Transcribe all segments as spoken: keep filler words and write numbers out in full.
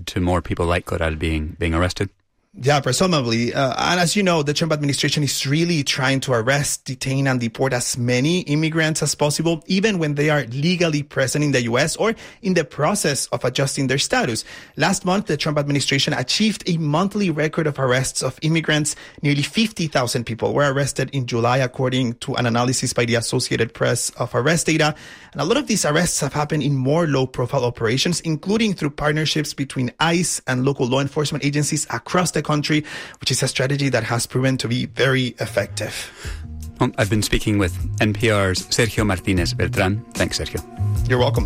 to more people like Corral being being arrested? Yeah, presumably. Uh, and as you know, the Trump administration is really trying to arrest, detain, and deport as many immigrants as possible, even when they are legally present in the U S or in the process of adjusting their status. Last month, the Trump administration achieved a monthly record of arrests of immigrants. Nearly fifty thousand people were arrested in July, according to an analysis by the Associated Press of arrest data. And a lot of these arrests have happened in more low-profile operations, including through partnerships between ICE and local law enforcement agencies across the country, which is a strategy that has proven to be very effective. Well, I've been speaking with N P R's Sergio Martinez Beltran. Thanks, Sergio. You're welcome.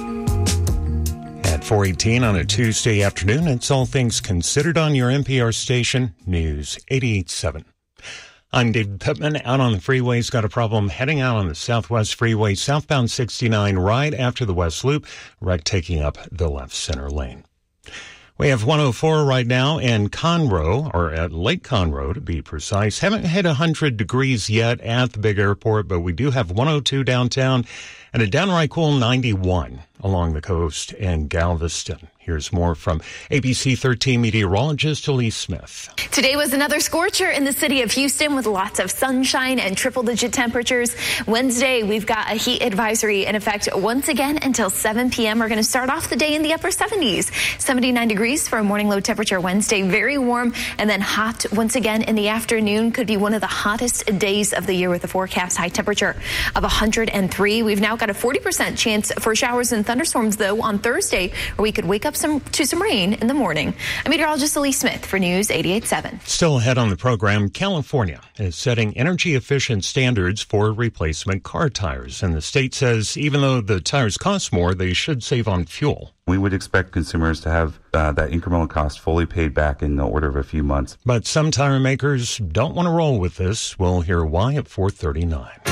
At four eighteen on a Tuesday afternoon, it's All Things Considered on your N P R station, News eighty-eight point seven. I'm David Pittman. Out on the freeways, got a problem heading out on the Southwest Freeway, southbound sixty-nine, right after the West Loop, wreck taking up the left center lane. We have one oh four right now in Conroe, or at Lake Conroe to be precise. Haven't hit one hundred degrees yet at the big airport, but we do have one oh two downtown and a downright cool ninety-one along the coast in Galveston. Here's more from A B C thirteen meteorologist Elise Smith. Today was another scorcher in the city of Houston with lots of sunshine and triple-digit temperatures. Wednesday, we've got a heat advisory in effect once again until seven p.m. We're going to start off the day in the upper seventies. seventy-nine degrees for a morning low temperature Wednesday. Very warm and then hot once again in the afternoon. Could be one of the hottest days of the year with a forecast high temperature of one hundred three. We've now got a forty percent chance for showers and thunderstorms, though, on Thursday, where we could wake up some to some rain in the morning. I'm meteorologist Elise Smith for News eighty-eight point seven. Still ahead on the program, California is setting energy-efficient standards for replacement car tires. And the state says even though the tires cost more, they should save on fuel. We would expect consumers to have uh, that incremental cost fully paid back in the order of a few months. But some tire makers don't want to roll with this. We'll hear why at four thirty-nine.